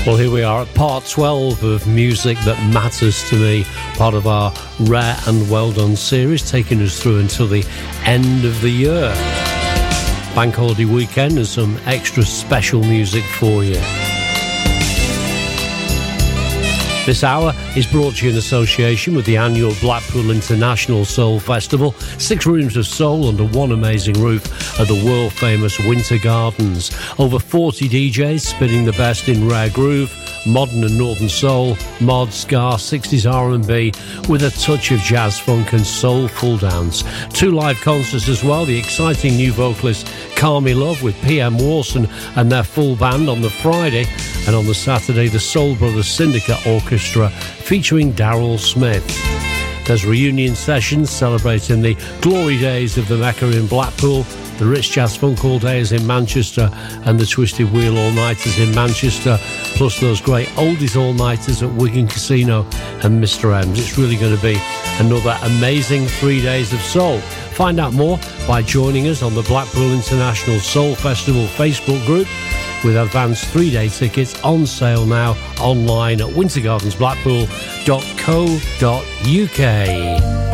Well, here we are at part 12 of Music That Matters to Me, part of our Rare and Well Done series, taking us through until the end of the year. Bank holiday weekend and some extra special music for you. This hour is brought to you in association with the annual Blackpool International Soul Festival. 6 rooms of soul under one amazing roof at the world-famous Winter Gardens. Over 40 DJs spinning the best in rare groove, modern and northern soul, mod, ska, 60s R&B with a touch of jazz funk and soulful dance. 2 live concerts as well. The exciting new vocalist Carmi Love with PM Warson and their full band on the Friday, and on the Saturday the Soul Brothers Syndicate Orchestra featuring Daryl Smith. There's reunion sessions celebrating the glory days of the Mecca in Blackpool, the Ritz Jazz Funk All Days in Manchester and the Twisted Wheel All Nighters in Manchester, plus those great oldies all nighters at Wigan Casino and Mr M's. It's really going to be another amazing 3 days of soul. Find out more by joining us on the Blackpool International Soul Festival Facebook group, with advanced 3-day tickets on sale now online at wintergardensblackpool.co.uk.